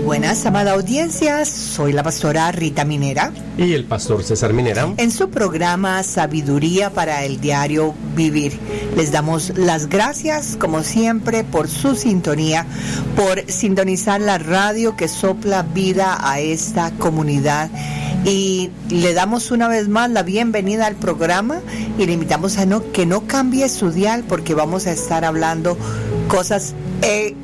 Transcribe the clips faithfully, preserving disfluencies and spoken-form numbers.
buenas, amada audiencia. Soy la pastora Rita Minera. Y el pastor César Minera. En su programa Sabiduría para el Diario Vivir. Les damos las gracias, como siempre, por su sintonía, por sintonizar la radio que sopla vida a esta comunidad. Y le damos una vez más la bienvenida al programa y le invitamos a no, que no cambie su dial, porque vamos a estar hablando cosas eh,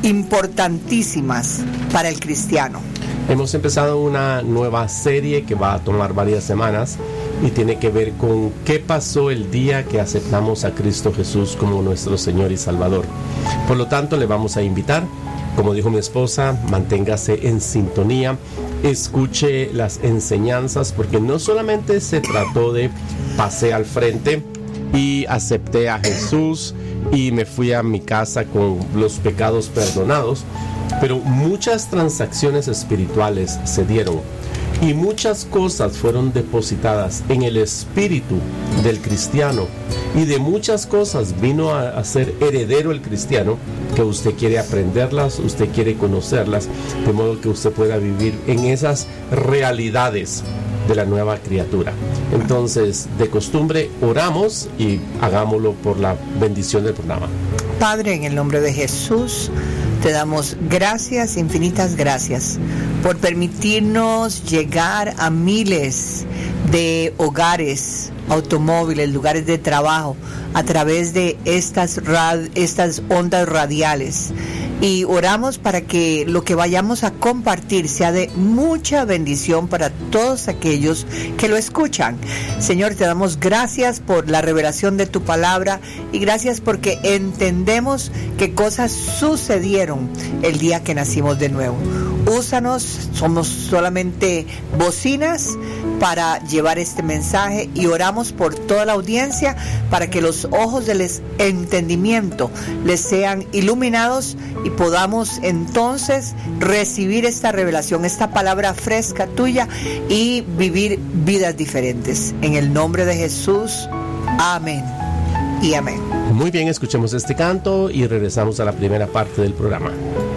importantísimas para el cristiano. Hemos empezado una nueva serie que va a tomar varias semanas y tiene que ver con qué pasó el día que aceptamos a Cristo Jesús como nuestro Señor y Salvador. Por lo tanto, le vamos a invitar, como dijo mi esposa, manténgase en sintonía, escuche las enseñanzas, porque no solamente se trató de pasé al frente y acepté a Jesús y me fui a mi casa con los pecados perdonados, pero muchas transacciones espirituales se dieron y muchas cosas fueron depositadas en el espíritu del cristiano, y de muchas cosas vino a, a ser heredero el cristiano, que usted quiere aprenderlas, usted quiere conocerlas, de modo que usted pueda vivir en esas realidades de la nueva criatura. Entonces, de costumbre, oramos y hagámoslo por la bendición del programa. Padre, en el nombre de Jesús, te damos gracias, infinitas gracias, por permitirnos llegar a miles de hogares, automóviles, lugares de trabajo, a través de estas, rad, estas ondas radiales. Y oramos para que lo que vayamos a compartir sea de mucha bendición para todos aquellos que lo escuchan. Señor, te damos gracias por la revelación de tu palabra y gracias porque entendemos qué cosas sucedieron el día que nacimos de nuevo. Úsanos, somos solamente bocinas para llevar este mensaje, y oramos por toda la audiencia para que los ojos del entendimiento les sean iluminados y podamos entonces recibir esta revelación, esta palabra fresca tuya, y vivir vidas diferentes. En el nombre de Jesús, amén y amén. Muy bien, escuchemos este canto y regresamos a la primera parte del programa.